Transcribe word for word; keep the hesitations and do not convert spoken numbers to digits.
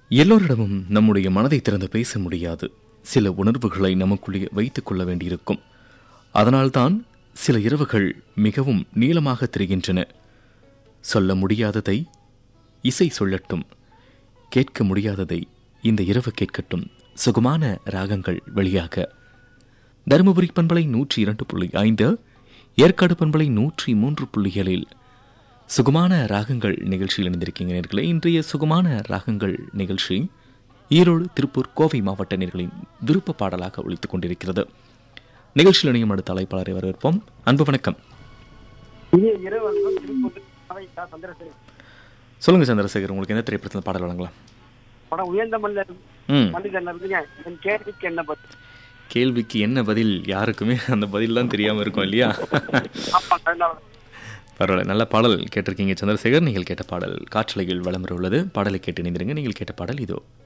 எல்லோரிடமும் நம்முடைய மனதை திறந்து பேச முடியாது. சில உணர்வுகளை நமக்குள்ளே வைத்துக் கொள்ள வேண்டியிருக்கும். அதனால்தான் சில இரவுகள் மிகவும் நீளமாக தெரிகின்றன. சொல்ல முடியாததை இசை சொல்லட்டும், கேட்க முடியாததை இந்த இரவு கேட்கட்டும். சுகமான ராகங்கள் வழியாக தருமபுரி பண்பலை நூற்றி இரண்டு புள்ளி ஐந்து, ஏற்காடு பண்பலை நூற்றி மூன்று புள்ளிகளில் சுகமான ராகங்கள் நிகழ்ச்சியில் இணைந்திருக்கீங்க நேர்களே. இன்றைய சுகமான ராகங்கள் நிகழ்ச்சி ஈரோடு, திருப்பூர், கோவை மாவட்ட நேர்களின் விருப்ப பாடலாக ஒலித்துக் கொண்டிருக்கிறது. நிகழ்ச்சியில் இணையும் அடுத்த அழைப்பாளரை வரவேற்போம். அன்பு வணக்கம். சொல்லுங்க சந்திரசேகர், உங்களுக்கு எந்த திரைப்படத்தில் பாடல் வழங்கலாம்? படம் உயர்ந்த மனிதர். கேள்விக்கு என்ன பதில்? கேள்விக்கு என்ன பதில்? யாருக்குமே அந்த பதில் தான் தெரியாம இருக்கும் இல்லையா? பரவாயில்ல, நல்ல பாடல் கேட்டிருக்கீங்க சந்திரசேகர். நீங்கள் கேட்ட பாடல் காற்றலையில் வலம் உள்ளது. பாடலை கேட்டு இணைந்திருங்க. நீங்கள் கேட்ட பாடல் இதோ.